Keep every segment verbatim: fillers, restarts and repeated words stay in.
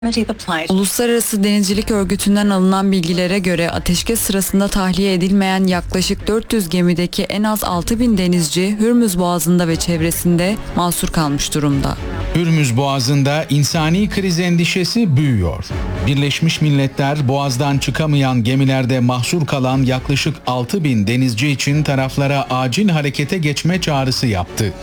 Uluslararası Denizcilik Örgütü'nden alınan bilgilere göre ateşkes sırasında tahliye edilmeyen yaklaşık dört yüz gemideki en az altı bin denizci Hürmüz Boğazı'nda ve çevresinde mahsur kalmış durumda. Hürmüz Boğazı'nda insani kriz endişesi büyüyor. Birleşmiş Milletler Boğaz'dan çıkamayan gemilerde mahsur kalan yaklaşık altı bin denizci için taraflara acil harekete geçme çağrısı yaptı.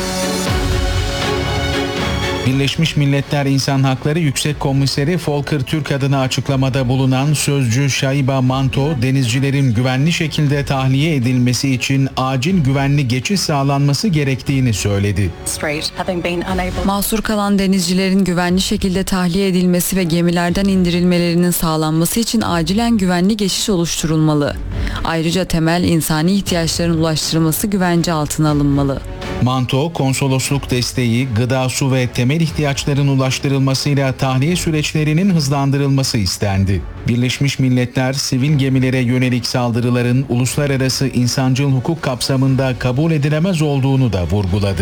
Birleşmiş Milletler İnsan Hakları Yüksek Komiseri Volker Türk adına açıklamada bulunan sözcü Shaiba Manto, denizcilerin güvenli şekilde tahliye edilmesi için acil güvenli geçiş sağlanması gerektiğini söyledi. Mahsur kalan denizcilerin güvenli şekilde tahliye edilmesi ve gemilerden indirilmelerinin sağlanması için acilen güvenli geçiş oluşturulmalı. Ayrıca temel insani ihtiyaçların ulaştırılması güvence altına alınmalı. Manto, konsolosluk desteği, gıda, su ve temel ihtiyaçların ulaştırılmasıyla tahliye süreçlerinin hızlandırılması istendi. Birleşmiş Milletler, sivil gemilere yönelik saldırıların uluslararası insancıl hukuk kapsamında kabul edilemez olduğunu da vurguladı.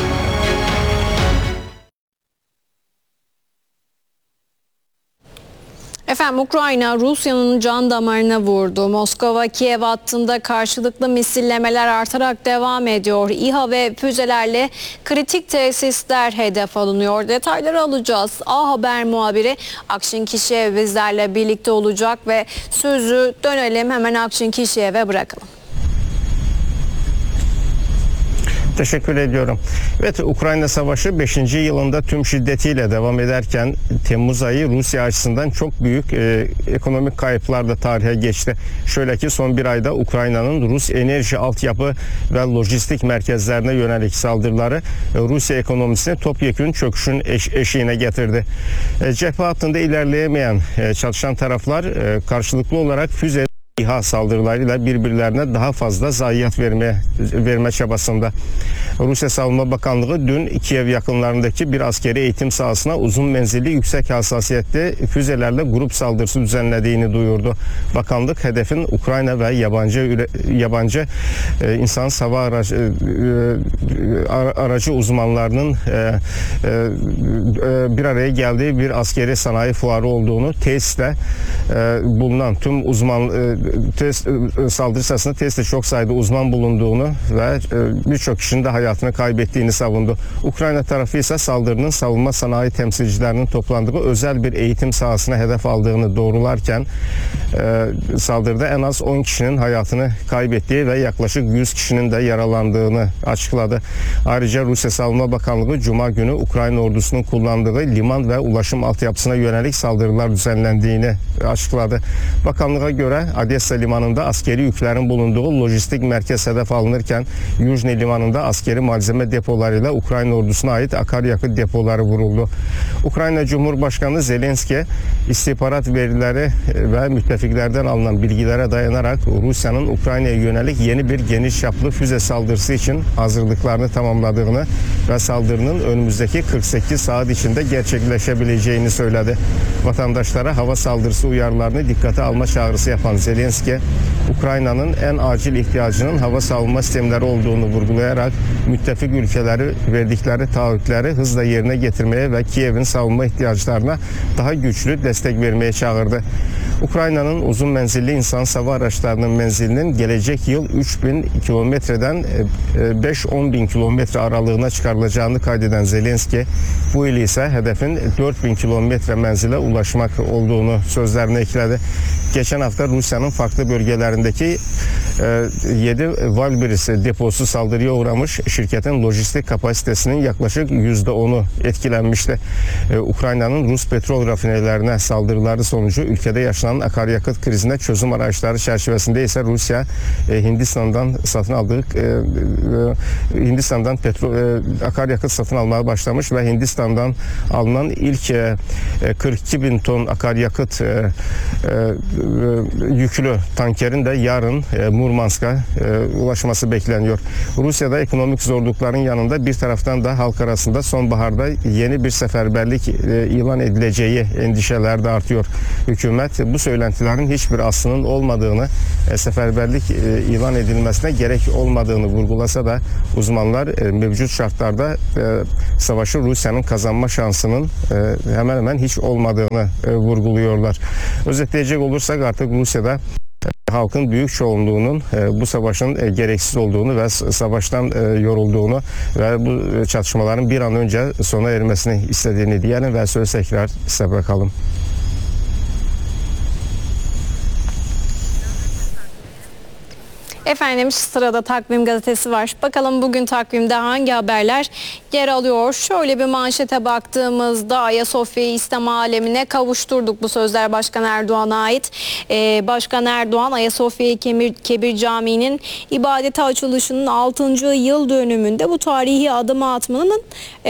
Efendim, Ukrayna Rusya'nın can damarına vurdu. Moskova-Kiev hattında karşılıklı misillemeler artarak devam ediyor. İHA ve füzelerle kritik tesisler hedef alınıyor. Detayları alacağız. A Haber muhabiri Akşin Kişiyev bizlerle birlikte olacak ve sözü dönelim hemen Akşin Kişiyev'e bırakalım. Teşekkür ediyorum. Evet, Ukrayna Savaşı beşinci yılında tüm şiddetiyle devam ederken Temmuz ayı Rusya açısından çok büyük e, ekonomik kayıplar da tarihe geçti. Şöyle ki son bir ayda Ukrayna'nın Rus enerji altyapı ve lojistik merkezlerine yönelik saldırıları e, Rusya ekonomisini topyekün çöküşün eş, eşiğine getirdi. E, cephe hattında ilerleyemeyen e, çalışan taraflar e, karşılıklı olarak füze İHA saldırılarıyla birbirlerine daha fazla zayiat verme, verme çabasında. Rusya Savunma Bakanlığı dün Kiev yakınlarındaki bir askeri eğitim sahasına uzun menzilli yüksek hassasiyetli füzelerle grup saldırısı düzenlediğini duyurdu. Bakanlık hedefin Ukrayna ve yabancı yabancı e, insan hava aracı, e, aracı uzmanlarının e, e, bir araya geldiği bir askeri sanayi fuarı olduğunu, tesiste e, bulunan tüm uzman e, test, e, saldırı sırasında testte çok sayıda uzman bulunduğunu ve e, birçok kişinin de hayatını kaybettiğini savundu. Ukrayna tarafı ise saldırının savunma sanayi temsilcilerinin toplandığı özel bir eğitim sahasına hedef aldığını doğrularken e, saldırıda en az on kişinin hayatını kaybettiği ve yaklaşık yüz kişinin de yaralandığını açıkladı. Ayrıca Rusya Savunma Bakanlığı Cuma günü Ukrayna ordusunun kullandığı liman ve ulaşım altyapısına yönelik saldırılar düzenlendiğini açıkladı. Bakanlığa göre Odessa limanında askeri yüklerin bulunduğu lojistik merkez hedef alınırken Yuzhny limanında askeri malzeme depolarıyla Ukrayna ordusuna ait akaryakıt depoları vuruldu. Ukrayna Cumhurbaşkanı Zelenski istihbarat verileri ve müttefiklerden alınan bilgilere dayanarak Rusya'nın Ukrayna'ya yönelik yeni bir geniş çaplı füze saldırısı için hazırlıklarını tamamladığını ve saldırının önümüzdeki kırk sekiz saat içinde gerçekleşebileceğini söyledi. Vatandaşlara hava saldırısı uyarılarını dikkate alma çağrısı yapan Zelenski, Ukrayna'nın en acil ihtiyacının hava savunma sistemleri olduğunu vurgulayarak müttefik ülkeleri verdikleri taahhütleri hızla yerine getirmeye ve Kiev'in savunma ihtiyaçlarına daha güçlü destek vermeye çağırdı. Ukrayna'nın uzun menzilli insan hava araçlarının menzilinin gelecek yıl üç bin kilometreden beş on bin kilometre aralığına çıkarılacağını kaydeden Zelenski, bu yıl ise hedefin dört bin kilometre menzile ulaşmak olduğunu sözlerine ekledi. Geçen hafta Rusya'nın farklı bölgelerindeki yedi Valbiris deposu saldırıya uğramış, şirketin lojistik kapasitesinin yaklaşık yüzde onu etkilenmişti. Ukrayna'nın Rus petrol rafinerilerine saldırıları sonucu ülkede yaşanan akaryakıt krizine çözüm araçları çerçevesinde ise Rusya Hindistan'dan satın aldığı Hindistan'dan petrol akaryakıt satın almaya başlamış ve Hindistan'dan alınan ilk kırk iki bin ton akaryakıt yüklü tankerin de yarın Murmansk'a ulaşması bekleniyor. Rusya'da ekonomik zorlukların yanında bir taraftan da halk arasında sonbaharda yeni bir seferberlik ilan edileceği endişeler de artıyor. Hükümet bu bu söylentilerin hiçbir aslının olmadığını, e, seferberlik e, ilan edilmesine gerek olmadığını vurgulasa da uzmanlar e, mevcut şartlarda e, savaşı Rusya'nın kazanma şansının e, hemen hemen hiç olmadığını e, vurguluyorlar. Özetleyecek olursak artık Rusya'da halkın büyük çoğunluğunun bu savaşın gereksiz olduğunu ve savaştan yorulduğunu ve bu çatışmaların bir an önce sona ermesini istediğini diyelim ve söz tekrar size bırakalım. Efendim sırada Takvim Gazetesi var. Bakalım bugün takvimde hangi haberler yer alıyor? Şöyle bir manşete baktığımızda Ayasofya'yı İslam alemine kavuşturduk. Bu sözler Başkan Erdoğan'a ait. Ee, Başkan Erdoğan Ayasofya Kebir, Kebir Camii'nin ibadete açılışının altıncı yıl dönümünde bu tarihi adımı atmanın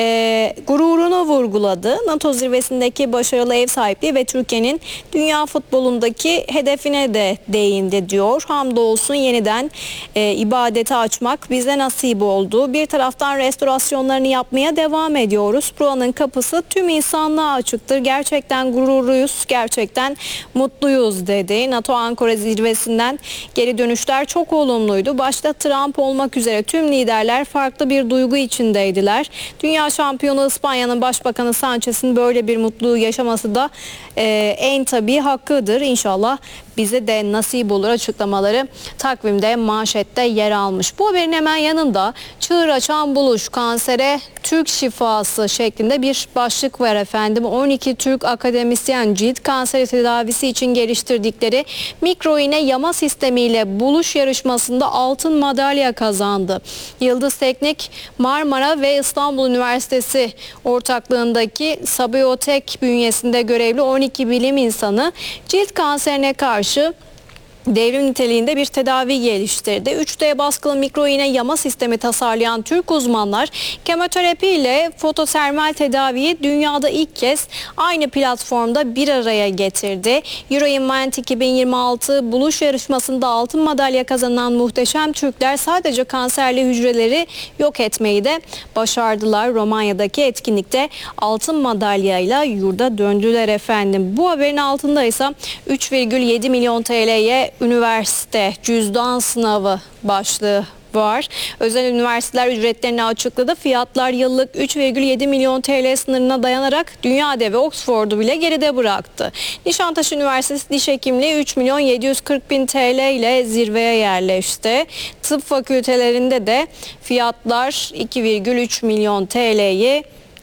e, gururunu vurguladı. NATO zirvesindeki başarılı ev sahipliği ve Türkiye'nin dünya futbolundaki hedefine de değindi diyor. Hamdolsun yeniden e, ibadete açmak bize nasip oldu. Bir taraftan restorasyonlarını yapmaya devam ediyoruz. Buranın kapısı tüm insanlığa açıktır. Gerçekten gururluyuz, gerçekten mutluyuz dedi. NATO Ankara zirvesinden geri dönüşler çok olumluydu. Başta Trump olmak üzere tüm liderler farklı bir duygu içindeydiler. Dünya şampiyonu İspanya'nın Başbakanı Sanchez'in böyle bir mutluluğu yaşaması da e, en tabii hakkıdır. İnşallah bize de nasip olur açıklamaları takvimde manşette yer almış. Bu haberin hemen yanında çığır açan buluş, kansere Türk şifası şeklinde bir başlık var efendim. on iki Türk akademisyen cilt kanseri tedavisi için geliştirdikleri mikro iğne yama sistemiyle buluş yarışmasında altın madalya kazandı. Yıldız Teknik, Marmara ve İstanbul Üniversitesi ortaklığındaki Sabiyotek bünyesinde görevli on iki bilim insanı cilt kanserine karşı devrim niteliğinde bir tedavi geliştirdi. üç D baskılı mikro iğne yama sistemi tasarlayan Türk uzmanlar kemoterapi ile fototermal tedaviyi dünyada ilk kez aynı platformda bir araya getirdi. Euroinvent iki bin yirmi altı buluş yarışmasında altın madalya kazanan muhteşem Türkler sadece kanserli hücreleri yok etmeyi de başardılar. Romanya'daki etkinlikte altın madalyayla yurda döndüler efendim. Bu haberin altında ise üç virgül yedi milyon T L'ye üniversite cüzdan sınavı başlığı var. Özel üniversiteler ücretlerini açıkladı. Fiyatlar yıllık üç virgül yedi milyon T L sınırına dayanarak Dünya Devi Oxford'u bile geride bıraktı. Nişantaşı Üniversitesi Diş Hekimliği üç milyon yedi yüz kırk bin T L ile zirveye yerleşti. Tıp fakültelerinde de fiyatlar iki virgül üç milyon T L'yi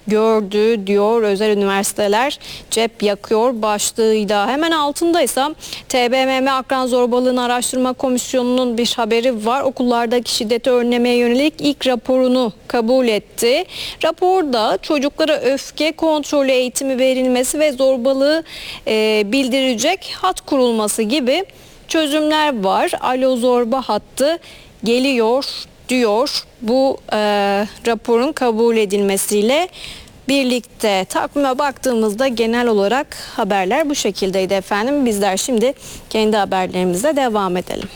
gördü diyor. Özel üniversiteler cep yakıyor başlığıyla. Hemen altındaysa T B M M Akran Zorbalığını Araştırma Komisyonu'nun bir haberi var. Okullardaki şiddeti önlemeye yönelik ilk raporunu kabul etti. Raporda çocuklara öfke kontrolü eğitimi verilmesi ve zorbalığı e, bildirecek hat kurulması gibi çözümler var. Alo Zorba hattı geliyor diyor. Bu e, raporun kabul edilmesiyle birlikte takvime baktığımızda genel olarak haberler bu şekildeydi efendim. Bizler şimdi kendi haberlerimize devam edelim.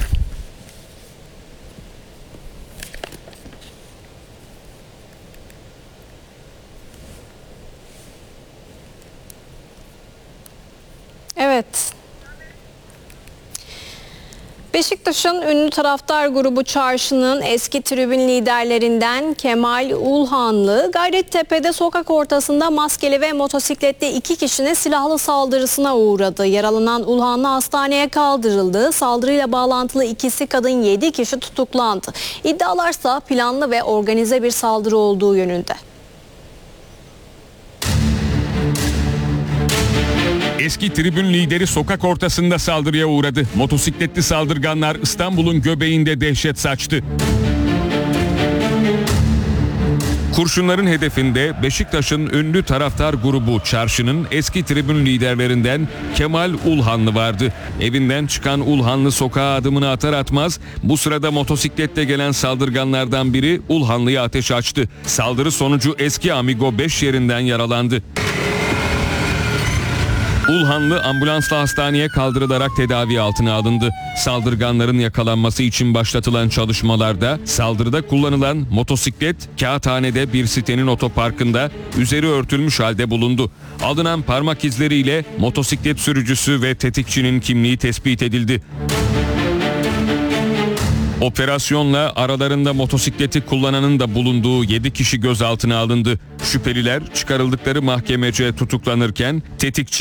Evet. Beşiktaş'ın ünlü taraftar grubu Çarşı'nın eski tribün liderlerinden Kemal Ulhanlı, Gayrettepe'de sokak ortasında maskeli ve motosikletli iki kişinin silahlı saldırısına uğradı. Yaralanan Ulhanlı hastaneye kaldırıldı. Saldırıyla bağlantılı ikisi kadın yedi kişi tutuklandı. İddialarsa planlı ve organize bir saldırı olduğu yönünde. Eski tribün lideri sokak ortasında saldırıya uğradı. Motosikletli saldırganlar İstanbul'un göbeğinde dehşet saçtı. Kurşunların hedefinde Beşiktaş'ın ünlü taraftar grubu Çarşı'nın eski tribün liderlerinden Kemal Ulhanlı vardı. Evinden çıkan Ulhanlı sokağa adımını atar atmaz bu sırada motosikletle gelen saldırganlardan biri Ulhanlı'ya ateş açtı. Saldırı sonucu eski Amigo beş yerinden yaralandı. Ulhanlı ambulansla hastaneye kaldırılarak tedavi altına alındı. Saldırganların yakalanması için başlatılan çalışmalarda saldırıda kullanılan motosiklet Kağıthane'de bir sitenin otoparkında üzeri örtülmüş halde bulundu. Alınan parmak izleriyle motosiklet sürücüsü ve tetikçinin kimliği tespit edildi. Operasyonla aralarında motosikleti kullananın da bulunduğu yedi kişi gözaltına alındı. Şüpheliler çıkarıldıkları mahkemece tutuklanırken tetikçi